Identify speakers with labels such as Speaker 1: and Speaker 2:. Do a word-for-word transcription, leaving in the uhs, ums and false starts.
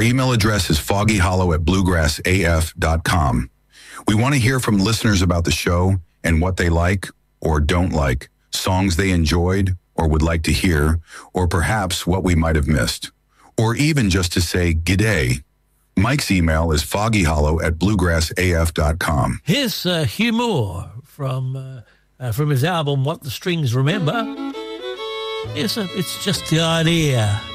Speaker 1: Our email address is foggyhollow at bluegrass a f dot com. We want to hear from listeners about the show and what they like or don't like, songs they enjoyed or would like to hear, or perhaps what we might have missed, or even just to say g'day. Mike's email is foggyhollow at bluegrass a f dot com.
Speaker 2: Here's uh, Hugh Moore from uh, uh, from his album What the Strings Remember. It's, a, it's just the idea.